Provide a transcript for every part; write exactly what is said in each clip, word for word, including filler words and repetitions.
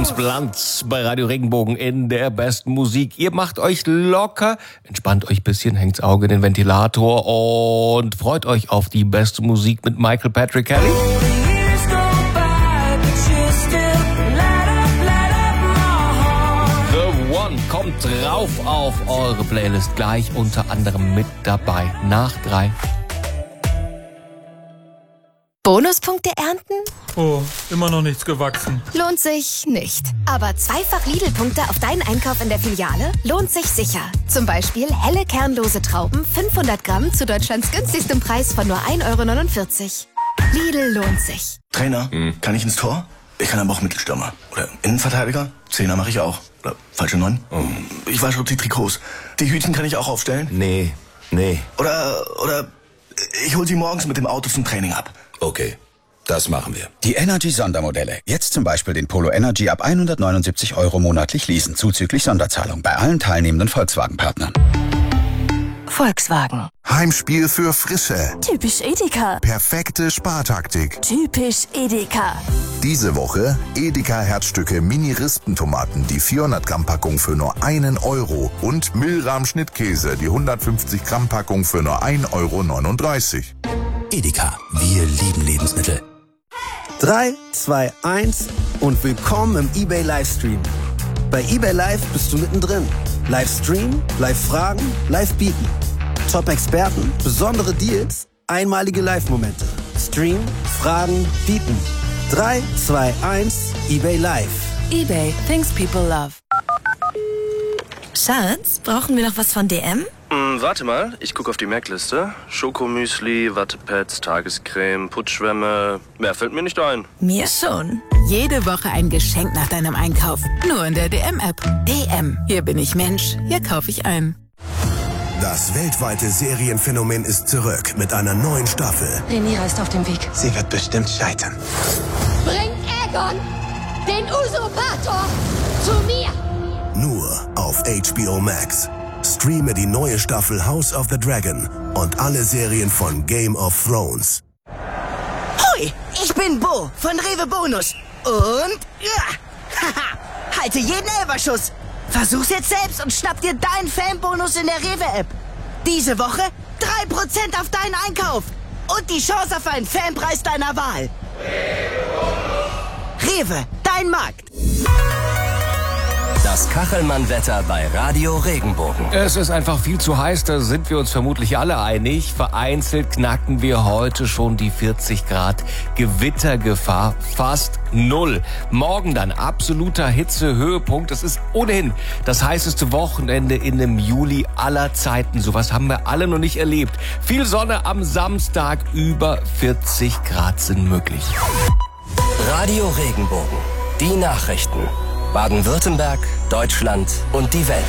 Lebensbilanz bei Radio Regenbogen in der besten Musik. Ihr macht euch locker, entspannt euch ein bisschen, hängt's Auge in den Ventilator und freut euch auf die beste Musik mit Michael Patrick Kelly. The One kommt drauf auf eure Playlist, gleich unter anderem mit dabei. Nach drei. Bonuspunkte ernten? Oh, immer noch nichts gewachsen. Lohnt sich nicht. Aber zweifach Lidl-Punkte auf deinen Einkauf in der Filiale lohnt sich sicher. Zum Beispiel helle kernlose Trauben, fünfhundert Gramm zu Deutschlands günstigstem Preis von nur ein Euro neunundvierzig. Lidl lohnt sich. Trainer, hm. kann ich ins Tor? Ich kann aber auch Mittelstürmer. Oder Innenverteidiger? Zehner mache ich auch. Oder falsche Neun? Oh. Ich wasche die Trikots. Die Hütchen kann ich auch aufstellen? Nee, nee. Oder, oder ich hol sie morgens mit dem Auto zum Training ab. Okay, das machen wir. Die Energy-Sondermodelle. Jetzt zum Beispiel den Polo Energy ab hundertneunundsiebzig Euro monatlich leasen, zuzüglich Sonderzahlung bei allen teilnehmenden Volkswagen-Partnern. Volkswagen. Heimspiel für Frische. Typisch Edeka. Perfekte Spartaktik. Typisch Edeka. Diese Woche Edeka Herzstücke Mini-Rispentomaten, die vierhundert Gramm Packung für nur einen Euro und Milram Schnittkäse, die hundertfünfzig Gramm Packung für nur ein Euro neununddreißig. Edeka, wir lieben Lebensmittel. drei, zwei, eins und willkommen im eBay Livestream. Bei eBay Live bist du mittendrin. Livestream, Live-Fragen, Live-Bieten. Top-Experten, besondere Deals, einmalige Live-Momente. Stream, Fragen, Bieten. drei, zwei, eins, eBay Live. eBay, things people love. Schatz, brauchen wir noch was von D M? Mm, warte mal, ich gucke auf die Merkliste. Schokomüsli, Wattepads, Tagescreme, Putzschwämme. Mehr fällt mir nicht ein. Mir schon. Jede Woche ein Geschenk nach deinem Einkauf. Nur in der D M-App. D M. Hier bin ich Mensch. Hier kaufe ich ein. Das weltweite Serienphänomen ist zurück mit einer neuen Staffel. Rhaenyra ist auf dem Weg. Sie wird bestimmt scheitern. Bring Aegon, den Usurpator, zu mir! Nur auf H B O Max. Streame die neue Staffel House of the Dragon und alle Serien von Game of Thrones. Hoi, ich bin Bo von Rewe Bonus. Und ja, haha, halte jeden Elberschuss. Versuch's jetzt selbst und schnapp dir deinen Fanbonus in der Rewe-App. Diese Woche drei Prozent auf deinen Einkauf. Und die Chance auf einen Fanpreis deiner Wahl. Rewe, dein Markt. Das Kachelmann-Wetter bei Radio Regenbogen. Es ist einfach viel zu heiß, da sind wir uns vermutlich alle einig. Vereinzelt knacken wir heute schon die vierzig Grad. Gewittergefahr fast null. Morgen dann absoluter Hitzehöhepunkt. Es ist ohnehin das heißeste Wochenende in dem Juli aller Zeiten. Sowas haben wir alle noch nicht erlebt. Viel Sonne am Samstag, über vierzig Grad sind möglich. Radio Regenbogen, die Nachrichten. Baden-Württemberg, Deutschland und die Welt.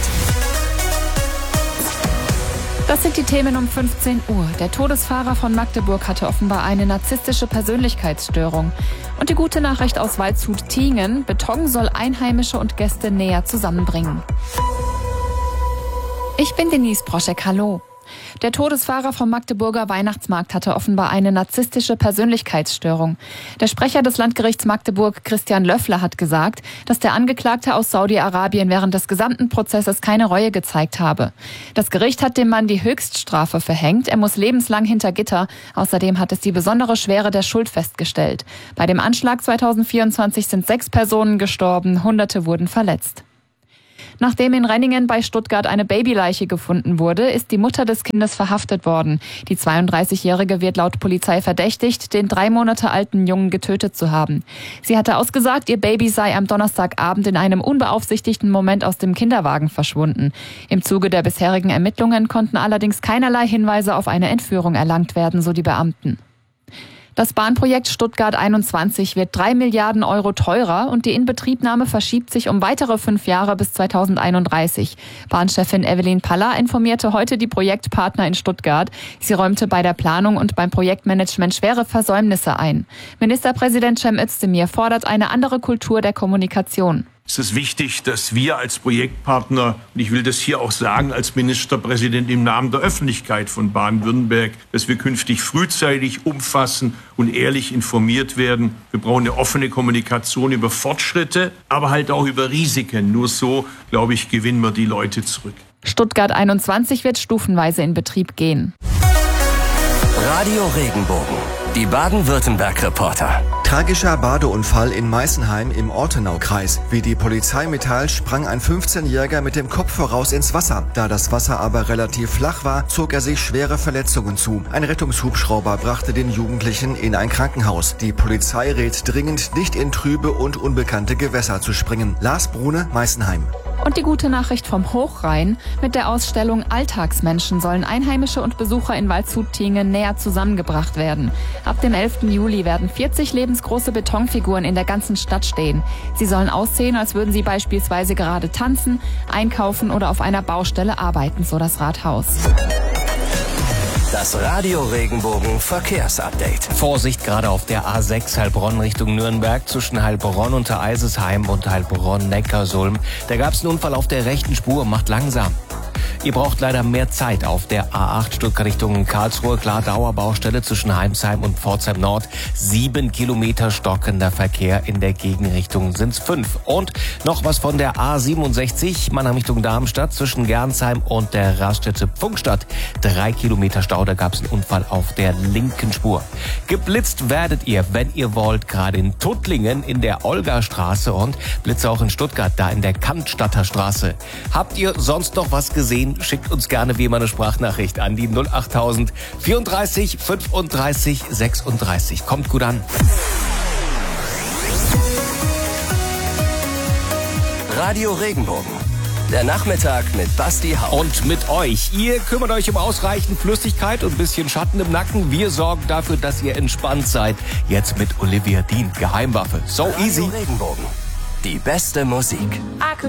Das sind die Themen um fünfzehn Uhr. Der Todesfahrer von Magdeburg hatte offenbar eine narzisstische Persönlichkeitsstörung. Und die gute Nachricht aus Waldshut-Tiengen: Beton soll Einheimische und Gäste näher zusammenbringen. Ich bin Denise Broschek, hallo. Der Todesfahrer vom Magdeburger Weihnachtsmarkt hatte offenbar eine narzisstische Persönlichkeitsstörung. Der Sprecher des Landgerichts Magdeburg, Christian Löffler, hat gesagt, dass der Angeklagte aus Saudi-Arabien während des gesamten Prozesses keine Reue gezeigt habe. Das Gericht hat dem Mann die Höchststrafe verhängt. Er muss lebenslang hinter Gitter. Außerdem hat es die besondere Schwere der Schuld festgestellt. Bei dem Anschlag zweitausendvierundzwanzig sind sechs Personen gestorben, Hunderte wurden verletzt. Nachdem in Renningen bei Stuttgart eine Babyleiche gefunden wurde, ist die Mutter des Kindes verhaftet worden. Die zweiunddreißigjährige wird laut Polizei verdächtigt, den drei Monate alten Jungen getötet zu haben. Sie hatte ausgesagt, ihr Baby sei am Donnerstagabend in einem unbeaufsichtigten Moment aus dem Kinderwagen verschwunden. Im Zuge der bisherigen Ermittlungen konnten allerdings keinerlei Hinweise auf eine Entführung erlangt werden, so die Beamten. Das Bahnprojekt Stuttgart einundzwanzig wird drei Milliarden Euro teurer und die Inbetriebnahme verschiebt sich um weitere fünf Jahre bis zweitausendeinunddreißig. Bahnchefin Evelyn Paller informierte heute die Projektpartner in Stuttgart. Sie räumte bei der Planung und beim Projektmanagement schwere Versäumnisse ein. Ministerpräsident Cem Özdemir fordert eine andere Kultur der Kommunikation. ist es wichtig, dass wir als Projektpartner, und ich will das hier auch sagen als Ministerpräsident im Namen der Öffentlichkeit von Baden-Württemberg, dass wir künftig frühzeitig, umfassend und ehrlich informiert werden. Wir brauchen eine offene Kommunikation über Fortschritte, aber halt auch über Risiken. Nur so, glaube ich, gewinnen wir die Leute zurück. Stuttgart einundzwanzig wird stufenweise in Betrieb gehen. Radio Regenbogen, die Baden-Württemberg-Reporter. Tragischer Badeunfall in Meißenheim im Ortenaukreis. Wie die Polizei mitteilt, sprang ein fünfzehnjähriger mit dem Kopf voraus ins Wasser. Da das Wasser aber relativ flach war, zog er sich schwere Verletzungen zu. Ein Rettungshubschrauber brachte den Jugendlichen in ein Krankenhaus. Die Polizei rät dringend, nicht in trübe und unbekannte Gewässer zu springen. Lars Brune, Meißenheim. Und die gute Nachricht vom Hochrhein. Mit der Ausstellung Alltagsmenschen sollen Einheimische und Besucher in Waldshut-Tiengen näher zusammengebracht werden. Ab dem elften Juli werden vierzig lebensgroße Betonfiguren in der ganzen Stadt stehen. Sie sollen aussehen, als würden sie beispielsweise gerade tanzen, einkaufen oder auf einer Baustelle arbeiten, so das Rathaus. Das Radio Regenbogen Verkehrsupdate. Vorsicht gerade auf der A sechs Heilbronn Richtung Nürnberg zwischen Heilbronn und Eisesheim und Heilbronn-Neckarsulm. Da gab es einen Unfall auf der rechten Spur, macht langsam. Ihr braucht leider mehr Zeit auf der A acht Stuttgart Richtung Karlsruhe. Klar, Dauerbaustelle zwischen Heimsheim und Pforzheim Nord. Sieben Kilometer stockender Verkehr, in der Gegenrichtung sind's fünf. Und noch was von der A siebenundsechzig, Mannheim Richtung Darmstadt zwischen Gernsheim und der Raststätte Pfungstadt. Drei Kilometer Stau, da gab's einen Unfall auf der linken Spur. Geblitzt werdet ihr, wenn ihr wollt, gerade in Tuttlingen in der Olgastraße und Blitze auch in Stuttgart, da in der Cannstatter Straße. Habt ihr sonst noch was gesehen? Schickt uns gerne wie immer eine Sprachnachricht an die null achttausend vierunddreißig fünfunddreißig sechsunddreißig. Kommt gut an. Radio Regenbogen. Der Nachmittag mit Basti Haupt. Und mit euch. Ihr kümmert euch um ausreichend Flüssigkeit und ein bisschen Schatten im Nacken. Wir sorgen dafür, dass ihr entspannt seid. Jetzt mit Olivia Dean, Geheimwaffe. So Radio easy. Regenbogen. Die beste Musik.